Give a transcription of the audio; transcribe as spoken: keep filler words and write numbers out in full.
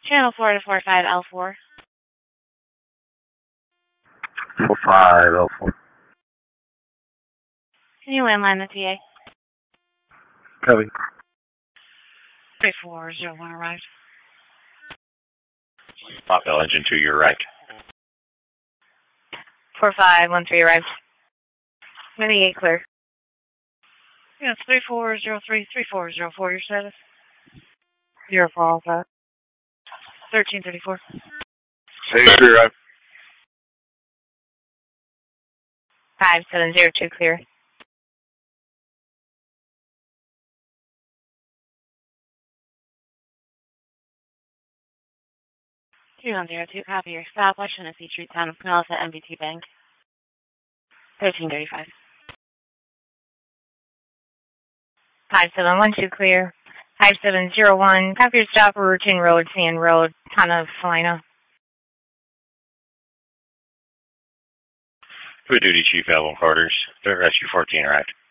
Channel four to four five L four. four five L four. Can you landline the T A? Copy. three four zero one arrived. Hotmail engine two, you're right. four five one three arrived. twenty-eight clear. Yeah, it's three four zero three, three four zero four, your status. Zero four Alpha. thirteen thirty-four. Hey, three right. five seven zero two clear. two one zero two, copy your stop. Washington D C Street, Town of Pinellas at M B T Bank. thirteen thirty-five. five seven one two clear. five seven zero one, copy your stop for Routine Road, Sand Road, Town of Salina. Good duty, Chief Evelyn Carters. Rescue fourteen arrived.